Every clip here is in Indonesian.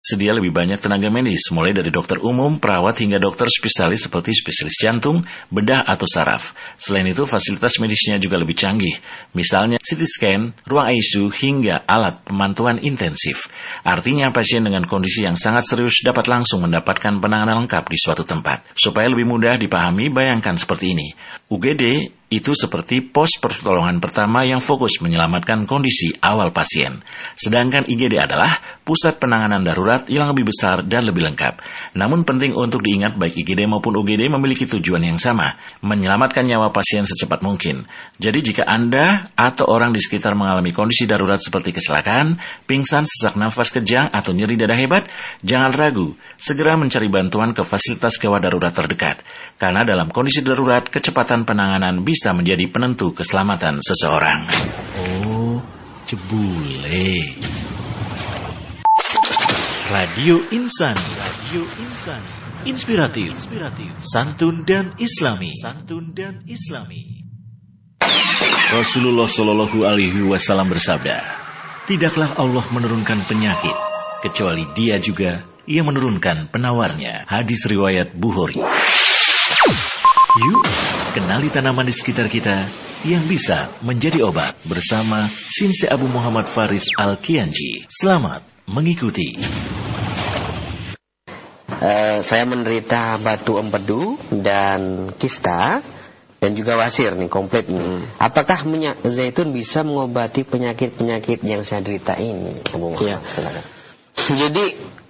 tersedia lebih banyak tenaga medis, mulai dari dokter umum, perawat hingga dokter spesialis seperti spesialis jantung, bedah atau saraf. Selain itu, fasilitas medisnya juga lebih canggih, misalnya CT scan, ruang ICU hingga alat pemantauan intensif. Artinya pasien dengan kondisi yang sangat serius dapat langsung mendapatkan penanganan lengkap di suatu tempat. Supaya lebih mudah dipahami, bayangkan seperti ini. UGD itu seperti pos pertolongan pertama yang fokus menyelamatkan kondisi awal pasien. Sedangkan IGD adalah pusat penanganan darurat yang lebih besar dan lebih lengkap. Namun penting untuk diingat baik IGD maupun UGD memiliki tujuan yang sama, menyelamatkan nyawa pasien secepat mungkin. Jadi jika Anda atau orang di sekitar mengalami kondisi darurat seperti kecelakaan, pingsan, sesak nafas kejang, atau nyeri dada hebat, jangan ragu, segera mencari bantuan ke fasilitas gawat darurat terdekat. Karena dalam kondisi darurat, kecepatan penanganan bisa menjadi penentu keselamatan seseorang. Oh, jebule. Radio Insan. Inspiratif, santun dan islami. Rasulullah Shallallahu Alaihi Wasallam bersabda, tidaklah Allah menurunkan penyakit, kecuali Dia juga yang menurunkan penawarnya. Hadis riwayat Bukhari. Yuk, kenali tanaman di sekitar kita yang bisa menjadi obat bersama Sinse Abu Muhammad Faris Al-Kianji. Selamat mengikuti. Saya menderita batu empedu dan kista dan juga wasir nih, komplit nih. Apakah minyak zaitun bisa mengobati penyakit-penyakit yang saya derita ini? Ya. Jadi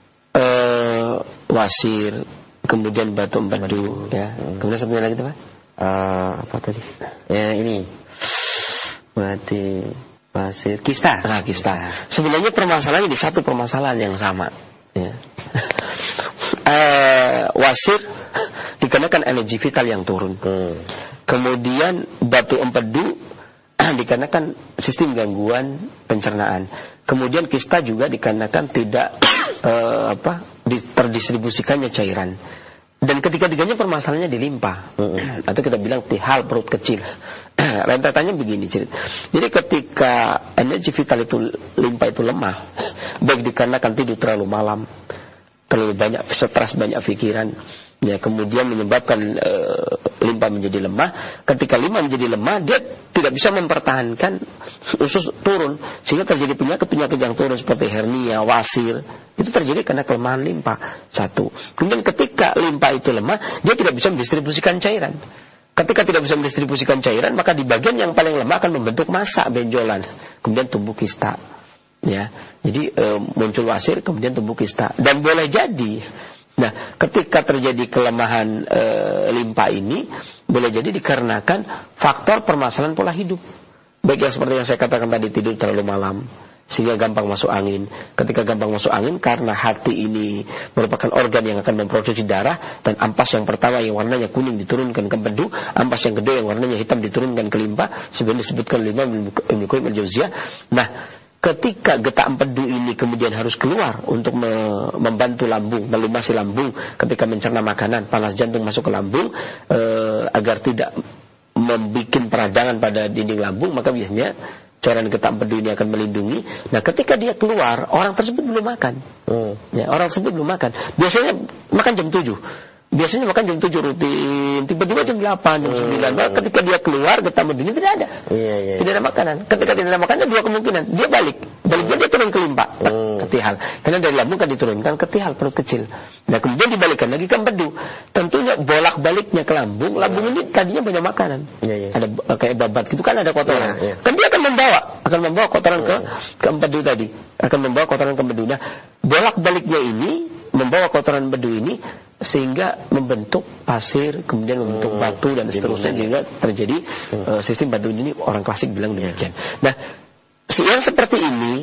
wasir, kemudian batu empedu, ya. Kemudian satunya lagi apa? Apa tadi? Ya ini. Berarti wasir, kista. Kista. Sebenarnya permasalahannya di satu permasalahan yang sama, ya. Wasir dikarenakan energi vital yang turun. Kemudian batu empedu dikarenakan sistem gangguan pencernaan. Kemudian kista juga dikarenakan tidak terdistribusikannya cairan. Dan ketiga-tiganya permasalahannya di limpa, atau kita bilang tihal perut kecil. Rentetannya begini, jadi ketika energi vital itu, limpa itu lemah, baik dikarenakan tidur terlalu malam, terlalu banyak stres, banyak pikiran, ya, kemudian menyebabkan limpa menjadi lemah. Ketika limpa menjadi lemah, dia tidak bisa mempertahankan usus turun, sehingga terjadi penyakit-penyakit yang turun seperti hernia, wasir. Itu terjadi karena kelemahan limpa. Satu. Kemudian ketika limpa itu lemah, dia tidak bisa mendistribusikan cairan. Ketika tidak bisa mendistribusikan cairan, maka di bagian yang paling lemah akan membentuk massa benjolan, kemudian tumbuh kista. Ya, jadi muncul wasir, kemudian tumbuh kista, dan boleh jadi. Nah, ketika terjadi kelemahan limpa ini, boleh jadi dikarenakan faktor permasalahan pola hidup. Baik yang seperti yang saya katakan tadi, tidur terlalu malam, sehingga gampang masuk angin. Ketika gampang masuk angin, karena hati ini merupakan organ yang akan memproduksi darah, dan ampas yang pertama yang warnanya kuning diturunkan ke empedu, ampas yang kedua yang warnanya hitam diturunkan ke limpa, sebenarnya disebutkan lima Ibnu Qayyim al-Jauziyah. Nah, ketika getah empedu ini kemudian harus keluar untuk membantu lambung, melumasi lambung ketika mencerna makanan, panas jantung masuk ke lambung, agar tidak membuat peradangan pada dinding lambung, maka biasanya cairan getah empedu ini akan melindungi. Nah, ketika dia keluar, orang tersebut belum makan. Ya, orang tersebut belum makan. Biasanya makan jam 7. Biasanya makan jam 7 rutin, tiba-tiba jam 8, jam 9. Nah, ketika dia keluar, getah empedu ini tidak ada. Tidak ada makanan. Ketika tidak ada makanan, dua kemungkinan. Dia balik dia turun ke limpa, ke tihal. Karena dari lambung kan diturunkan ke tihal, perut kecil. Nah, kemudian dibalikkan lagi ke empedu. Tentunya bolak-baliknya ke lambung. Lambung ini tadinya banyak makanan. Ada kayak babat gitu kan, ada kotoran. Kan dia akan membawa kotoran ke empedu tadi. Akan membawa kotoran ke empedu. Nah, bolak-baliknya ini membawa kotoran empedu ini sehingga membentuk pasir, kemudian membentuk batu dan seterusnya, sehingga terjadi sistem batu ini. Orang klasik bilang demikian. Nah, yang seperti ini,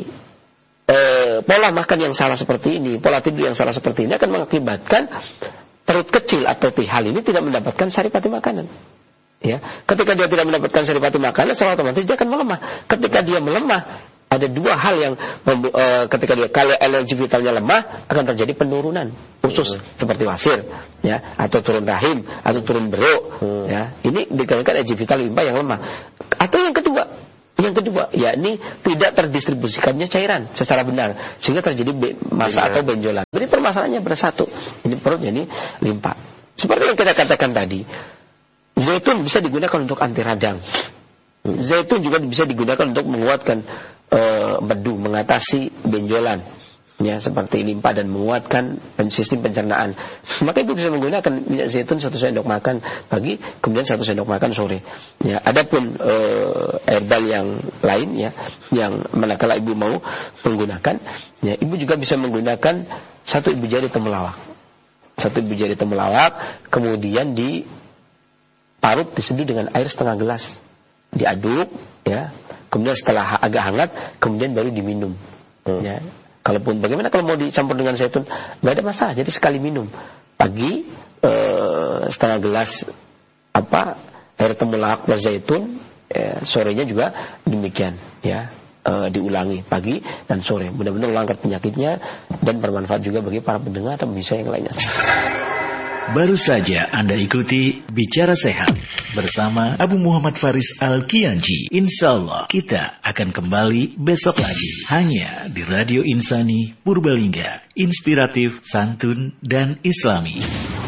pola makan yang salah seperti ini, pola tidur yang salah seperti ini akan mengakibatkan perut kecil atau tihal ini tidak mendapatkan saripati makanan. Ya, ketika dia tidak mendapatkan saripati makanan, secara otomatis dia akan melemah. Ketika dia melemah, ada dua hal yang ketika dia, kalau energi vitalnya lemah, akan terjadi penurunan usus seperti wasir, ya, atau turun rahim, atau turun beruk, ya. Ini dikarenakan energi vital limpa yang lemah. Atau yang kedua, Yang kedua, yakni tidak terdistribusikannya cairan secara benar sehingga terjadi masa atau benjolan. Jadi permasalahannya bersatu. Ini perutnya, ini limpa. Seperti yang kita katakan tadi, zaitun bisa digunakan untuk anti radang. Zaitun juga bisa digunakan untuk menguatkan empedu, mengatasi benjolan, ya, seperti limpa dan menguatkan sistem pencernaan. Maka ibu bisa menggunakan minyak zaitun 1 sendok makan pagi, kemudian 1 sendok makan sore. Ya, adapun herbal yang lain, ya, yang manakala ibu mau menggunakan, ya, ibu juga bisa menggunakan 1 ibu jari temulawak. 1 ibu jari temulawak, kemudian diparut, diseduh dengan air setengah gelas, diaduk, ya. Kemudian setelah agak hangat, kemudian baru diminum. Ya. Kalaupun bagaimana kalau mau dicampur dengan zaitun, nggak ada masalah. Jadi sekali minum pagi setengah gelas air temulawak plus zaitun, sorenya juga demikian, ya, diulangi pagi dan sore. Benar-benar mengangkat penyakitnya dan bermanfaat juga bagi para pendengar dan bisa yang lainnya. Baru saja Anda ikuti Bicara Sehat bersama Abu Muhammad Faris Al-Kianji. Insya Allah kita akan kembali besok lagi hanya di Radio Insani Purbalingga, inspiratif, santun, dan islami.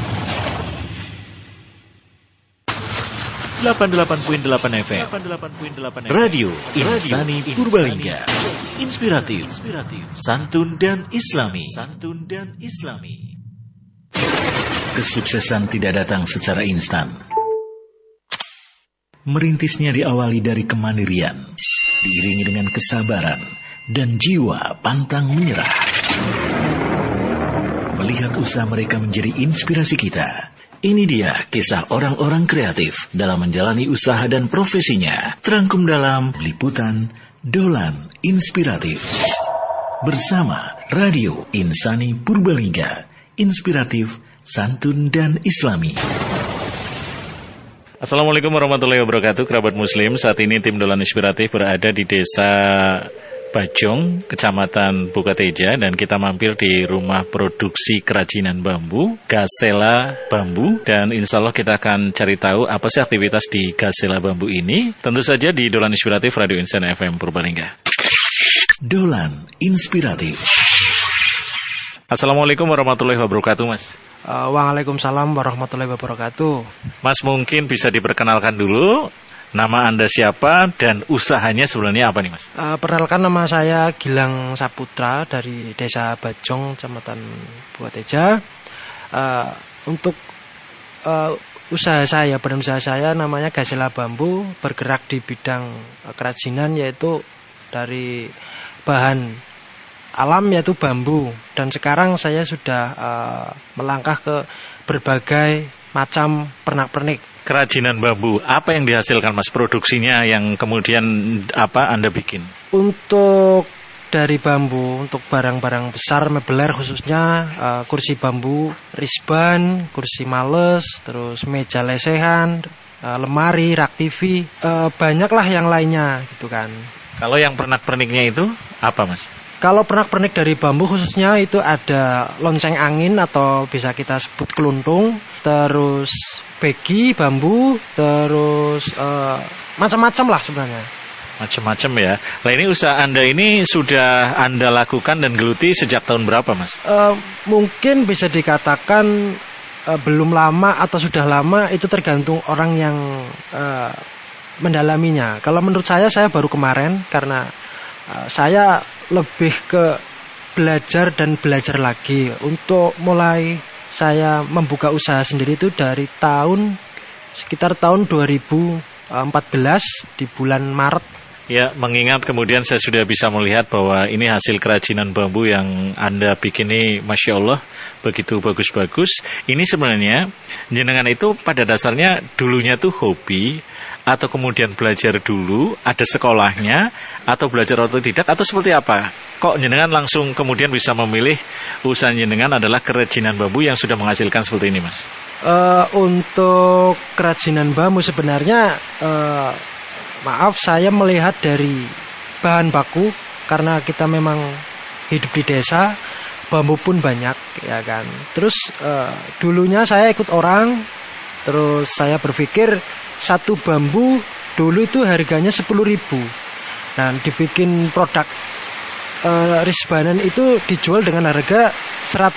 88.8 FM Radio Insani Purbalingga, inspiratif, santun, dan islami. Kesuksesan tidak datang secara instan. Merintisnya diawali dari kemandirian, diiringi dengan kesabaran dan jiwa pantang menyerah. Melihat usaha mereka menjadi inspirasi kita. Ini dia kisah orang-orang kreatif dalam menjalani usaha dan profesinya. Terangkum dalam liputan Dolan Inspiratif. Bersama Radio Insani Purbalingga, inspiratif, santun, dan islami. Assalamualaikum warahmatullahi wabarakatuh, kerabat muslim. Saat ini tim Dolan Inspiratif berada di desa Bajong, Kecamatan Bukateja, dan kita mampir di rumah produksi kerajinan bambu, Gasela Bambu, dan insya Allah kita akan cari tahu apa sih aktivitas di Gasela Bambu ini. Tentu saja di Dolan Inspiratif Radio Insan FM Purbalingga. Dolan Inspiratif. Assalamualaikum warahmatullahi wabarakatuh, Mas. Waalaikumsalam warahmatullahi wabarakatuh. Mas, mungkin bisa diperkenalkan dulu nama Anda siapa dan usahanya sebenarnya apa nih, Mas? Perkenalkan, nama saya Gilang Saputra dari Desa Bajong, Kecamatan Bukateja. Untuk usaha saya, brand usaha saya namanya Gasela Bambu, bergerak di bidang kerajinan, yaitu dari bahan alam yaitu bambu, dan sekarang saya sudah melangkah ke berbagai macam pernak-pernik. Kerajinan bambu, apa yang dihasilkan, Mas, produksinya yang kemudian apa Anda bikin? Untuk dari bambu, untuk barang-barang besar mebeler khususnya, kursi bambu, risban, kursi males, terus meja lesehan, lemari, rak TV, banyaklah yang lainnya gitu kan. Kalau yang pernak-perniknya itu apa, Mas? Kalau pernak-pernik dari bambu khususnya itu ada lonceng angin atau bisa kita sebut keluntung, terus begi bambu, terus macam-macam lah sebenarnya. Macam-macam ya. Nah, ini usaha Anda ini sudah Anda lakukan dan geluti sejak tahun berapa, Mas? Mungkin bisa dikatakan belum lama atau sudah lama, itu tergantung orang yang mendalaminya. Kalau menurut saya baru kemarin, karena saya lebih ke belajar dan belajar lagi. Untuk mulai saya membuka usaha sendiri itu dari sekitar tahun 2014 di bulan Maret. Ya, mengingat kemudian saya sudah bisa melihat bahwa ini hasil kerajinan bambu yang Anda bikin ini, Masya Allah, begitu bagus-bagus. Ini sebenarnya, jenengan itu pada dasarnya dulunya tuh hobi, atau kemudian belajar dulu, ada sekolahnya, atau belajar otodidak, atau seperti apa? Kok jenengan langsung kemudian bisa memilih usaha jenengan adalah kerajinan bambu yang sudah menghasilkan seperti ini, Mas? Untuk kerajinan bambu sebenarnya, maaf, saya melihat dari bahan baku, karena kita memang hidup di desa, bambu pun banyak, ya kan. Terus dulunya saya ikut orang, terus saya berpikir satu bambu dulu itu harganya 10.000. Nah, dibikin produk Risbanan itu dijual dengan harga